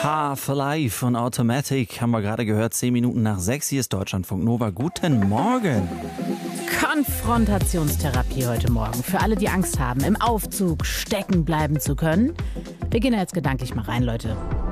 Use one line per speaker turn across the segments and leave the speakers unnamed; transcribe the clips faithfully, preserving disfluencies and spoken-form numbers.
Half Alive von Automatic haben wir gerade gehört, zehn Minuten nach sechs. Hier ist Deutschlandfunk Nova. Guten Morgen.
Konfrontationstherapie heute Morgen. Für alle, die Angst haben, im Aufzug stecken bleiben zu können. Wir gehen da jetzt gedanklich mal rein, Leute.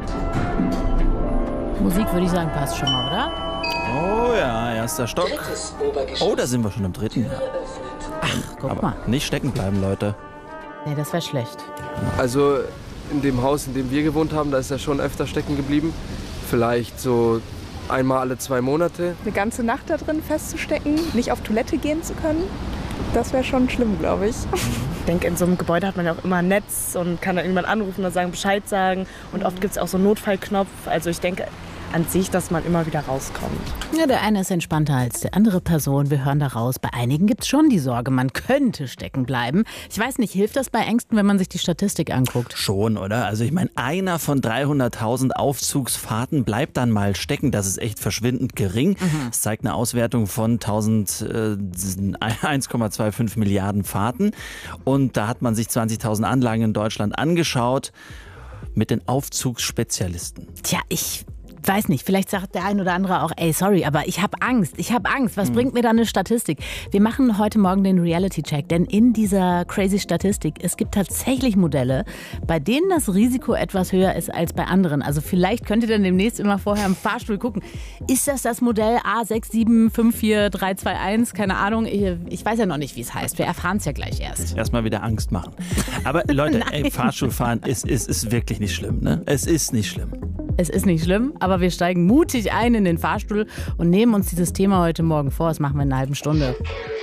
Musik, würde ich sagen, passt schon mal, oder?
Oh ja, erster Stock. Oh, da sind wir schon im dritten.
Ach, guck
Aber
mal.
nicht stecken bleiben, Leute.
Nee, das wäre schlecht.
Also in dem Haus, in dem wir gewohnt haben, da ist er schon öfter stecken geblieben. Vielleicht so einmal alle zwei Monate.
Eine ganze Nacht da drin festzustecken, nicht auf Toilette gehen zu können, das wäre schon schlimm, glaube ich.
Ich denke, in so einem Gebäude hat man ja auch immer ein Netz und kann da irgendwann anrufen und sagen, Bescheid sagen. Und oft gibt es auch so einen Notfallknopf. Also ich denke an sich, dass man immer wieder rauskommt.
Ja, der eine ist entspannter als die andere Person. Wir hören da raus. Bei einigen gibt es schon die Sorge, man könnte stecken bleiben. Ich weiß nicht, hilft das bei Ängsten, wenn man sich die Statistik anguckt?
Schon, oder? Also ich meine, einer von dreihunderttausend Aufzugsfahrten bleibt dann mal stecken. Das ist echt verschwindend gering. Mhm. Das zeigt eine Auswertung von eins Komma fünfundzwanzig Milliarden Fahrten. Und da hat man sich zwanzigtausend Anlagen in Deutschland angeschaut mit den Aufzugsspezialisten.
Tja, ich... weiß nicht, vielleicht sagt der ein oder andere auch, ey, sorry, aber ich habe Angst, ich habe Angst. Was mhm. bringt mir da eine Statistik? Wir machen heute Morgen den Reality-Check, denn in dieser crazy Statistik, es gibt tatsächlich Modelle, bei denen das Risiko etwas höher ist als bei anderen. Also vielleicht könnt ihr dann demnächst immer vorher im Fahrstuhl gucken. Ist das das Modell A sechs sieben fünf vier drei zwei eins? Keine Ahnung, ich, ich weiß ja noch nicht, wie es heißt. Wir erfahren es ja gleich erst.
Erstmal wieder Angst machen. Aber Leute, ey, Fahrstuhlfahren ist, ist, ist wirklich nicht schlimm, ne? Es ist nicht schlimm.
Es ist nicht schlimm, aber wir steigen mutig ein in den Fahrstuhl und nehmen uns dieses Thema heute Morgen vor. Das machen wir in einer halben Stunde.